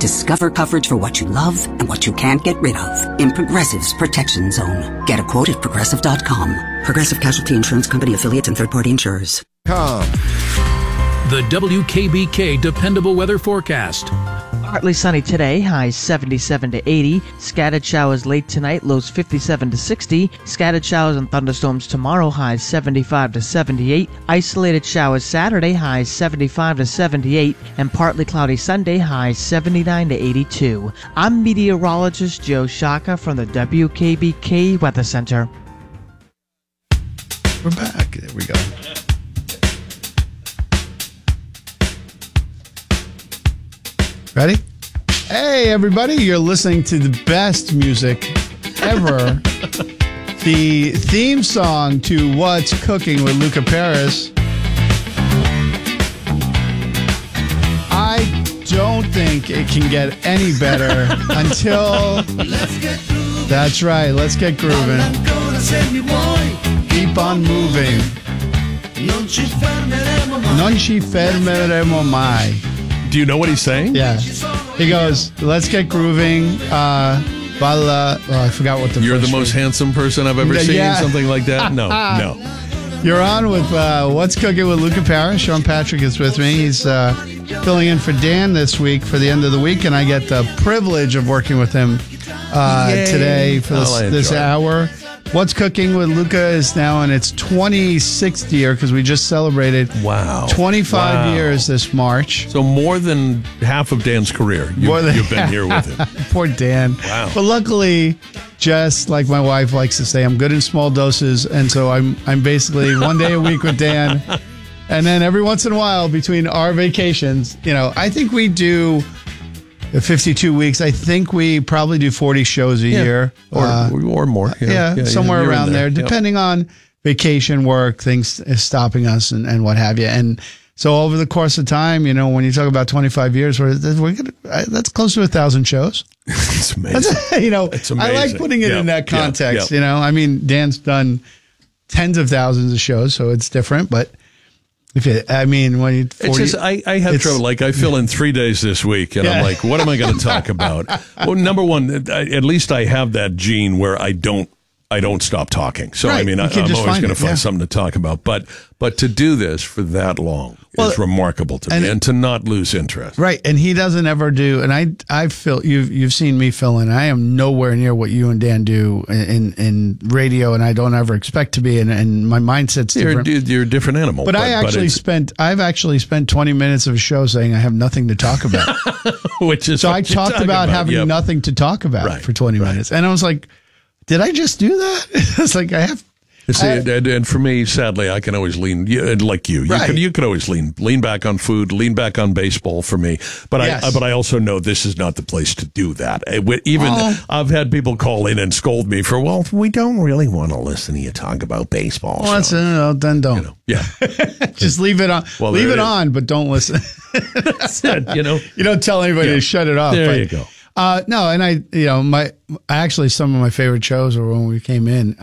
Discover coverage for what you love and what you can't get rid of in Progressive's Protection Zone. Get a quote at Progressive.com. Progressive Casualty Insurance Company affiliates and third-party insurers. The WKBK Dependable Weather Forecast. Partly sunny today, highs 77 to 80. Scattered showers late tonight, lows 57 to 60. Scattered showers and thunderstorms tomorrow, highs 75 to 78. Isolated showers Saturday, highs 75 to 78. And partly cloudy Sunday, highs 79 to 82. I'm meteorologist Joe Shaka from the WKBK Weather Center. We're back. There we go. Ready? Hey, everybody. You're listening to the best music ever. The theme song to What's Cooking with Luca Paris. I don't think it can get any better until... That's right. Let's get grooving. Keep on moving. Non ci fermeremo mai. Do you know what he's saying? Yeah. He goes, let's get grooving. Balla. Oh, I forgot what the You're first the most word. handsome person I've ever seen. Yeah. Something like that? No. You're on with What's Cooking with Luca Paris. Sean Patrick is with me. He's filling in for Dan this week for the end of the week, and I get the privilege of working with him today for this hour. What's Cooking with Luca is now in its 26th year because we just celebrated 25 years this March. So more than half of Dan's career, you've been here with him. Poor Dan. Wow. But luckily, just like my wife likes to say, I'm good in small doses, and so I'm basically one day a week with Dan. And then every once in a while, between our vacations, I think we do 52 weeks. I think we probably do 40 shows a year. Or more. Somewhere around there, depending on vacation, work, things stopping us and what have you. And so over the course of time, when you talk about 25 years, that's close to 1,000 shows. It's amazing. It's amazing. I like putting it in that context. I mean, Dan's done tens of thousands of shows, so it's different, but when you 40, it's just I have trouble. Like I fill in 3 days this week, and I'm like, what am I going to talk about? Well, number one, at least I have that gene where I don't stop talking. So right. I'm always going to find something to talk about. But to do this for that long is remarkable to me, and to not lose interest. Right, and he doesn't ever do. And I feel you've seen me fill in. I am nowhere near what you and Dan do in radio, and I don't ever expect to be. And my mindset's different. You're a different animal. But I've actually spent 20 minutes of a show saying I have nothing to talk about. Which is so I talked about having nothing to talk about for 20 minutes, and I was like, did I just do that? It's like I have. And for me, sadly, I can always lean like you. You could always lean back on food, lean back on baseball for me. But I also know this is not the place to do that. I've had people call in and scold me for, we don't really want to listen to you talk about baseball. Well, then don't. Just leave it on. Well, leave it on, but don't listen. That's it. You don't tell anybody to shut it off. There you go. No, and actually some of my favorite shows were when we came in.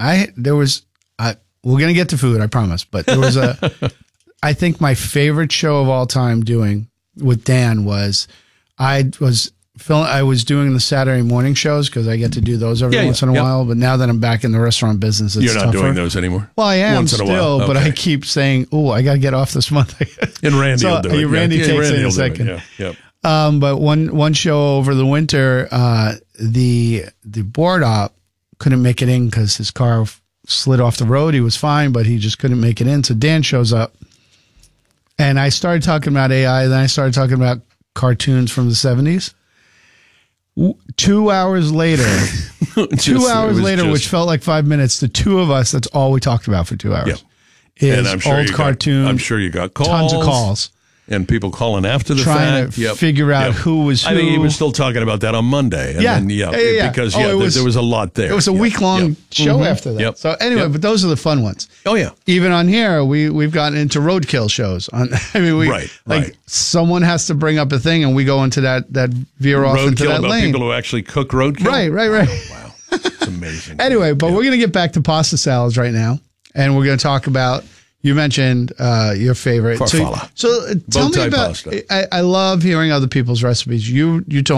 We're going to get to food, I promise. But there was I think my favorite show of all time doing with Dan was, I was doing the Saturday morning shows because I get to do those every once in a while. But now that I'm back in the restaurant business, it's You're not doing those anymore? Well, I am still, but I keep saying, I got to get off this month. And Randy will do it. Randy takes it in a second. But one show over the winter, the board op couldn't make it in because his car slid off the road. He was fine, but he just couldn't make it in. So Dan shows up, and I started talking about AI. Then I started talking about cartoons from the 70s. 2 hours later, which felt like 5 minutes, the two of us, that's all we talked about for 2 hours. Yeah. And I'm sure old cartoons. I'm sure you got calls. Tons of calls. And people calling after the trying fact. to figure out who was who. I think he was still talking about that on Monday. And because there was a lot there. It was a week-long show after that. So anyway, but those are the fun ones. Oh, yeah. Even on here, we've gotten into roadkill shows. Someone has to bring up a thing, and we go into that veer off into that lane. People who actually cook roadkill? Right. Oh, wow. It's amazing. Anyway, but we're going to get back to pasta salads right now, and we're going to talk about... You mentioned your favorite. Farfalla. So tell me about. I love hearing other people's recipes. You told